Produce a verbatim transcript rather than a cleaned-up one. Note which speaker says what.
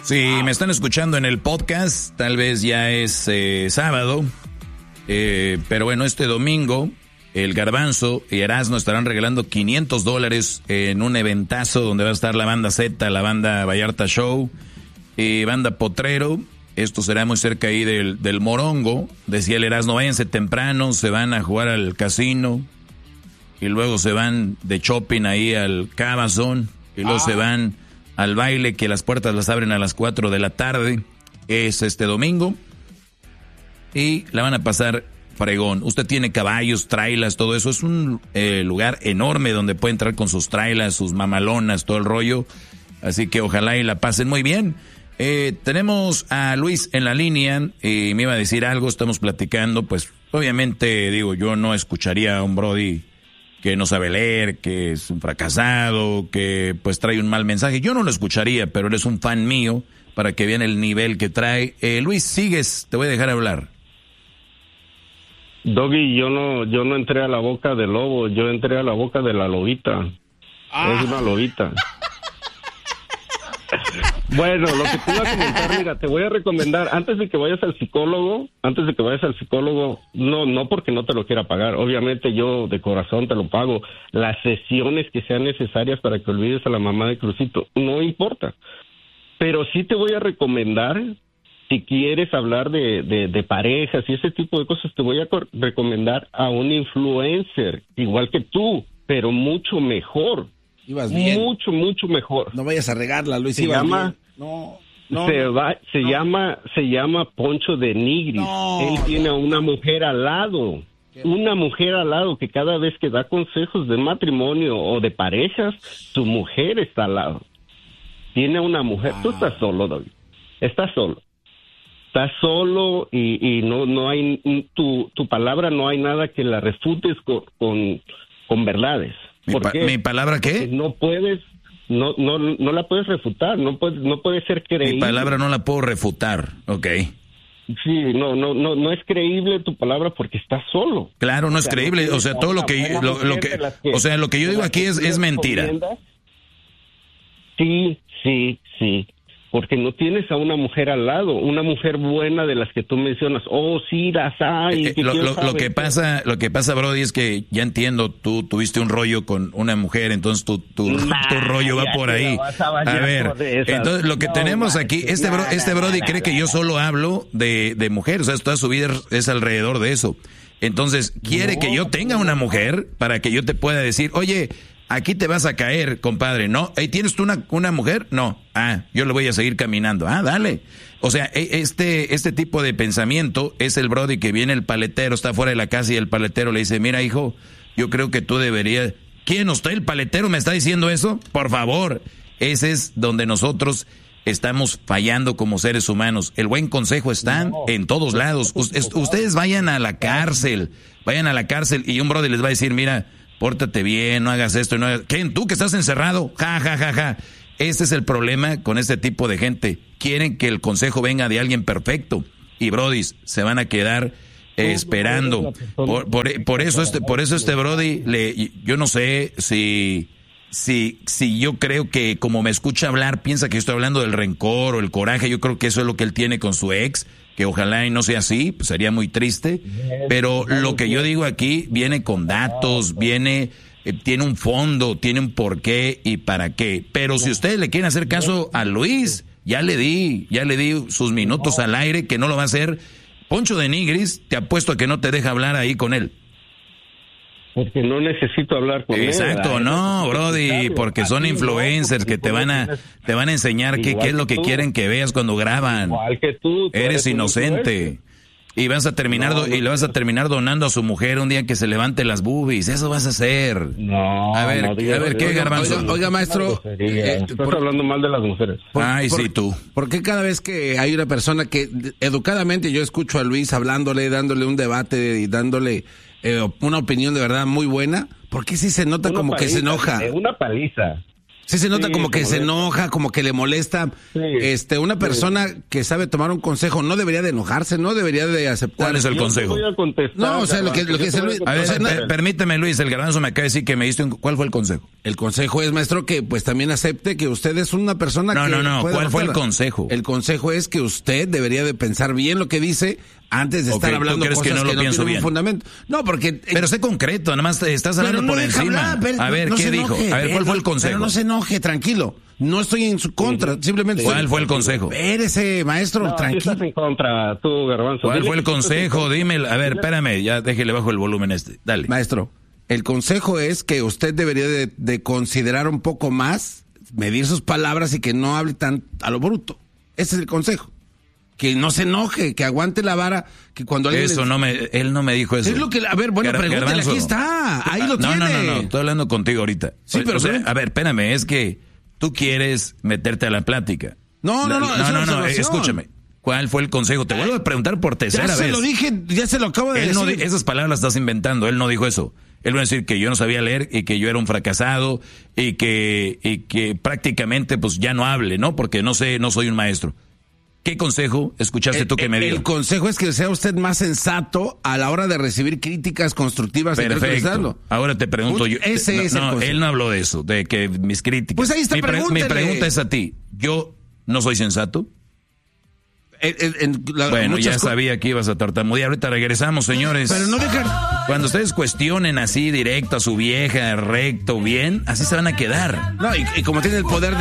Speaker 1: Sí, me están escuchando en el podcast, tal vez ya es eh, sábado, eh, pero bueno, este domingo el Garbanzo y Erasmo estarán regalando quinientos dólares en un eventazo donde va a estar la banda Z, la banda Vallarta Show y banda Potrero. Esto será muy cerca ahí del, del Morongo. Decía el Erasmo, váyanse temprano, se van a jugar al casino y luego se van de shopping ahí al Cabazón y luego ah. se van al baile que las puertas las abren a las cuatro de la tarde. Es este domingo y la van a pasar fregón. Usted tiene caballos, trailas, todo eso. Es un eh, lugar enorme donde puede entrar con sus trailas, sus mamalonas, todo el rollo. Así que ojalá y la pasen muy bien. Eh, tenemos a Luis en la línea y me iba a decir algo, estamos platicando, pues obviamente digo, yo no escucharía a un brody que no sabe leer, que es un fracasado, que pues trae un mal mensaje. Yo no lo escucharía, pero él es un fan mío para que vean el nivel que trae. Eh, Luis, sigues, te voy a dejar hablar.
Speaker 2: Doggy, yo no, yo no entré a la boca del lobo, yo entré a la boca de la lobita. Ah. Es una lobita. Bueno, lo que te iba a comentar, mira, te voy a recomendar, antes de que vayas al psicólogo, antes de que vayas al psicólogo, no, no porque no te lo quiera pagar, obviamente yo de corazón te lo pago, las sesiones que sean necesarias para que olvides a la mamá de Crucito, no importa, pero sí te voy a recomendar, si quieres hablar de, de, de parejas y ese tipo de cosas, te voy a co- recomendar a un influencer, igual que tú, pero mucho mejor.
Speaker 3: Ibas bien.
Speaker 2: Mucho, mucho mejor.
Speaker 3: No vayas a regarla, Luis.
Speaker 2: Se llama,
Speaker 3: no, no,
Speaker 2: se,
Speaker 3: no,
Speaker 2: va, se
Speaker 3: no.
Speaker 2: llama, se llama Poncho de Nigris.
Speaker 3: No,
Speaker 2: Él tiene a
Speaker 3: no.
Speaker 2: una mujer al lado, ¿Qué? una mujer al lado que cada vez que da consejos de matrimonio o de parejas, su mujer está al lado. Tiene una mujer. Ah. Tú estás solo, David. Estás solo. Estás solo y, y no, no hay tu, tu palabra no hay nada que la refutes con, con, con verdades.
Speaker 1: ¿Mi, pa- ¿Mi palabra qué?
Speaker 2: Porque no puedes, no, no, no la puedes refutar, no puede, no puede ser creíble.
Speaker 1: Mi palabra no la puedo refutar, ok.
Speaker 2: Sí, no, no, no, no es creíble tu palabra porque estás solo.
Speaker 1: Claro, no es o sea, creíble, no o sea, todo lo que, lo, lo que, que, o sea, lo que yo digo aquí es, es mentira.
Speaker 2: Sí, sí, sí. Porque no tienes a una mujer al lado, una mujer buena de las que tú mencionas. Oh, sí, las hay.
Speaker 1: Eh, lo, lo, lo que pasa, lo que pasa, Brody, es que ya entiendo, tú tuviste un rollo con una mujer, entonces tu, tu, nah, tu rollo va por ahí. A, a ver, entonces lo que no, tenemos man, aquí, este, bro, este Brody cree que yo solo hablo de, de mujeres, o sea, toda su vida es alrededor de eso. Entonces, quiere no, que yo tenga una mujer para que yo te pueda decir, oye, aquí te vas a caer, compadre, ¿no? ¿Hey, ¿tienes tú una, una mujer? No. Ah, yo le voy a seguir caminando. Ah, dale. O sea, este, este tipo de pensamiento es el Brody que viene el paletero, está fuera de la casa y el paletero le dice, mira, hijo, yo creo que tú deberías... ¿Quién? ¿Usted, el paletero, me está diciendo eso? Por favor. Ese es donde nosotros estamos fallando como seres humanos. El buen consejo está no. en todos lados. Ustedes vayan a la cárcel, vayan a la cárcel y un Brody les va a decir, mira... Pórtate bien, no hagas esto, no hagas... ¿Quién? ¿Tú que estás encerrado? Ja, ja, ja, ja. Este es el problema con este tipo de gente. Quieren que el consejo venga de alguien perfecto. Y brodis, se van a quedar eh, esperando. Por, por, por eso este, por eso este brody, le, yo no sé si, si, si yo creo que como me escucha hablar, piensa que yo estoy hablando del rencor o el coraje. Yo creo que eso es lo que él tiene con su ex. Que ojalá y no sea así, pues sería muy triste, pero lo que yo digo aquí viene con datos, viene, eh, tiene un fondo, tiene un porqué y para qué. Pero si ustedes le quieren hacer caso a Luis, ya le di, ya le di sus minutos al aire, que no lo va a hacer. Poncho de Nigris, te apuesto a que no te deja hablar ahí con él.
Speaker 2: Porque no necesito hablar con
Speaker 1: Exacto, él. Exacto, no, Brody, porque son influencers que te van a te van a enseñar qué, qué es lo que quieren que veas cuando graban.
Speaker 2: Igual que tú. tú
Speaker 1: eres, eres inocente. Y vas a terminar no, do, y le vas a terminar donando a su mujer un día que se levante las boobies. Eso vas a hacer.
Speaker 2: No.
Speaker 1: A ver,
Speaker 2: no,
Speaker 1: a ver qué, Garbanzo.
Speaker 3: Oiga, oiga maestro.
Speaker 2: Eh, Estás por, hablando mal de las mujeres.
Speaker 3: Por,
Speaker 1: Ay,
Speaker 3: por,
Speaker 1: sí, tú.
Speaker 3: ¿Por qué cada vez que hay una persona que educadamente yo escucho a Luis hablándole, dándole un debate y dándole eh, una opinión de verdad muy buena, ¿por qué sí se nota una como paliza, que se enoja?
Speaker 2: Una paliza.
Speaker 3: Sí, se nota
Speaker 2: Sí,
Speaker 3: como que
Speaker 2: se
Speaker 3: se enoja, como que le molesta.
Speaker 2: Sí.
Speaker 3: Este, una persona sí. que sabe tomar un consejo no debería de enojarse, no debería de aceptar.
Speaker 1: ¿Cuál es el
Speaker 2: Yo
Speaker 1: consejo?
Speaker 2: te voy a contestar,
Speaker 3: no, o sea, lo que, lo que
Speaker 2: yo
Speaker 3: se
Speaker 2: te voy
Speaker 3: Luis,
Speaker 2: a
Speaker 1: A ver,
Speaker 3: o sea,
Speaker 1: per-
Speaker 3: no,
Speaker 1: permíteme, Luis, el garbanzo me acaba de decir que me diste un... ¿Cuál fue el consejo?
Speaker 3: el consejo es, maestro, que pues también acepte que usted es una persona
Speaker 1: No,
Speaker 3: que
Speaker 1: no, no,
Speaker 3: puede
Speaker 1: ¿cuál fue el
Speaker 3: adoptarla.
Speaker 1: consejo?
Speaker 3: El consejo es que usted debería de pensar bien lo que dice antes de
Speaker 1: Ok,
Speaker 3: estar
Speaker 1: ¿tú
Speaker 3: hablando
Speaker 1: crees
Speaker 3: cosas
Speaker 1: que no lo
Speaker 3: que no
Speaker 1: pienso
Speaker 3: tienen
Speaker 1: bien?
Speaker 3: un fundamento. No, porque...
Speaker 1: Pero sé concreto, nada más te estás hablando
Speaker 3: no
Speaker 1: por
Speaker 3: deja
Speaker 1: encima.
Speaker 3: hablar, pero
Speaker 1: a ver,
Speaker 3: no
Speaker 1: ¿qué
Speaker 3: se
Speaker 1: dijo?
Speaker 3: enoje,
Speaker 1: A ver, ¿cuál
Speaker 3: pero-
Speaker 1: fue el consejo?
Speaker 3: Pero no se enoje, tranquilo. No estoy en su contra, simplemente...
Speaker 1: ¿Cuál
Speaker 3: estoy-
Speaker 1: fue el consejo?
Speaker 3: Espérese, maestro,
Speaker 2: No, sí
Speaker 3: tranquilo.
Speaker 2: estás en contra, tú, Garbanzo.
Speaker 1: ¿Cuál
Speaker 2: Dile
Speaker 1: fue el
Speaker 2: que tú estás en
Speaker 1: consejo?
Speaker 2: contra.
Speaker 1: Dime, a ver, espérame, ya déjele bajo el volumen este. Dale.
Speaker 3: Maestro, el consejo es que usted debería de, de considerar un poco más, medir sus palabras y que no hable tan a lo bruto. Ese es el consejo. Que no se enoje, que aguante la vara, que cuando alguien...
Speaker 1: Eso
Speaker 3: le-
Speaker 1: no me, él no me dijo eso.
Speaker 3: Es lo que... A ver, bueno,
Speaker 1: Gar-
Speaker 3: pregúntale,
Speaker 1: Garbanzo.
Speaker 3: aquí está, ahí lo
Speaker 1: no,
Speaker 3: tiene.
Speaker 1: No, no, no, estoy hablando contigo ahorita.
Speaker 3: Sí, pero
Speaker 1: O sea,
Speaker 3: sí.
Speaker 1: a ver, espérame, es que tú quieres meterte a la plática.
Speaker 3: No, no, no, es
Speaker 1: No,
Speaker 3: una
Speaker 1: no, no,
Speaker 3: observación.
Speaker 1: escúchame. ¿Cuál fue el consejo? Te vuelvo a preguntar por tercera
Speaker 3: Ya
Speaker 1: vez.
Speaker 3: se lo dije, ya se lo acabo de
Speaker 1: Él no
Speaker 3: decir.
Speaker 1: di- esas palabras las estás inventando, él no dijo eso. Él va a decir que yo no sabía leer y que yo era un fracasado y que, y que prácticamente pues ya no hable, ¿no? Porque no sé, no soy un maestro. ¿Qué consejo escuchaste tú que me dio?
Speaker 3: El consejo es que sea usted más sensato a la hora de recibir críticas constructivas. que creo que le está
Speaker 1: Perfecto.
Speaker 3: dando.
Speaker 1: Ahora te pregunto yo.
Speaker 3: Ese
Speaker 1: no,
Speaker 3: es el
Speaker 1: no,
Speaker 3: consejo.
Speaker 1: él no habló de eso, de que mis críticas.
Speaker 3: Pues ahí está,
Speaker 1: mi, pre- mi
Speaker 3: pregúntele.
Speaker 1: pregunta es a ti. ¿Yo no soy sensato?
Speaker 3: En- en- en la-
Speaker 1: Bueno,
Speaker 3: muchas
Speaker 1: ya
Speaker 3: co-
Speaker 1: sabía que ibas a tartamudear. Ahorita regresamos, señores.
Speaker 3: Pero no dejan...
Speaker 1: Cuando ustedes cuestionen así directo a su vieja, recto, bien, así se van a quedar.
Speaker 3: No, y, y como tiene el poder de